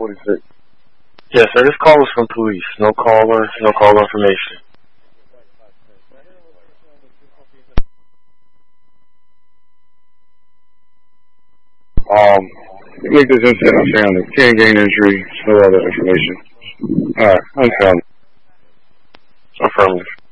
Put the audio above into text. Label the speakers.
Speaker 1: 46.
Speaker 2: Yes, sir. This call is from police. No caller, no call information.
Speaker 1: Make this incident unfounded. Can't gain injury, no other information. Alright, unfounded.
Speaker 2: Affirmative.